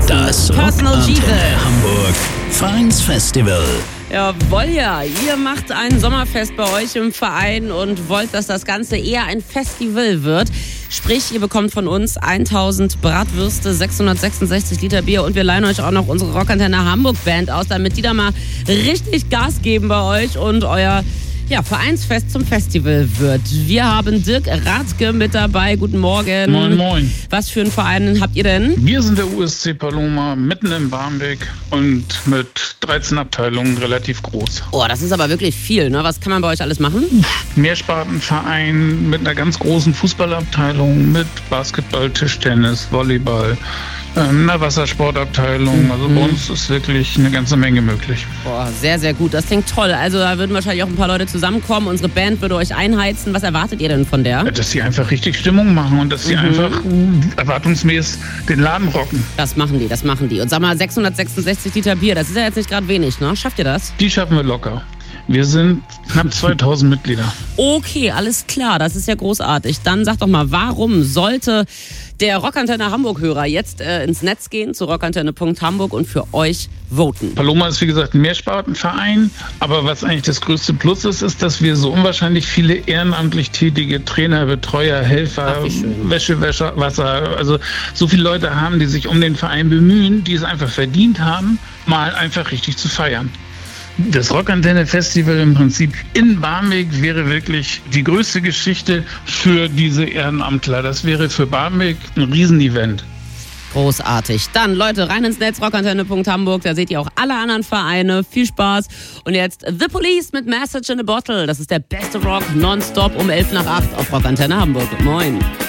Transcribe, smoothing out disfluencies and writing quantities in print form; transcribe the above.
heißen. Das Personal Jesus. Rockantenne Hamburg Vereinsfestival. Jawohl, ja. Ihr macht ein Sommerfest bei euch im Verein und wollt, dass das Ganze eher ein Festival wird. Sprich, ihr bekommt von uns 1000 Bratwürste, 666 Liter Bier und wir leihen euch auch noch unsere Rockantenne Hamburg Band aus, damit die da mal richtig Gas geben bei euch und euer Vereinsfest zum Festival wird. Wir haben Dirk Rathke mit dabei. Guten Morgen. Moin, moin. Was für einen Verein habt ihr denn? Wir sind der USC Paloma, mitten in Barmbek und mit 13 Abteilungen relativ groß. Oh, das ist aber wirklich viel, ne? Was kann man bei euch alles machen? Mehrspartenverein mit einer ganz großen Fußballabteilung, mit Basketball, Tischtennis, Volleyball, einer Wassersportabteilung. Also bei uns ist wirklich eine ganze Menge möglich. Boah, sehr, sehr gut. Das klingt toll. Also da würden wahrscheinlich auch ein paar Leute zusammenkommen. Unsere Band würde euch einheizen. Was erwartet ihr denn von der? Dass sie einfach richtig Stimmung machen und dass sie einfach erwartungsmäßig den Laden rocken. Das machen die. Und sag mal, 666 Liter Bier, das ist ja jetzt nicht gerade wenig, ne? Schafft ihr das? Die schaffen wir locker. Wir sind knapp 2000 Mitglieder. Okay, alles klar, das ist ja großartig. Dann sag doch mal, warum sollte der Rockantenne Hamburg-Hörer jetzt ins Netz gehen zu rockantenne.hamburg und für euch voten? Paloma ist wie gesagt ein Mehrspartenverein, aber was eigentlich das größte Plus ist, dass wir so unwahrscheinlich viele ehrenamtlich tätige Trainer, Betreuer, Helfer, Wäschewäscher, Wasser, also so viele Leute haben, die sich um den Verein bemühen, die es einfach verdient haben, mal einfach richtig zu feiern. Das Rockantenne-Festival im Prinzip in Barmbek wäre wirklich die größte Geschichte für diese Ehrenamtler. Das wäre für Barmbek ein Riesenevent. Großartig. Dann, Leute, rein ins Netz, rockantenne.hamburg, da seht ihr auch alle anderen Vereine. Viel Spaß. Und jetzt The Police mit Message in a Bottle. Das ist der beste Rock nonstop um 7:50 auf Rockantenne Hamburg. Moin.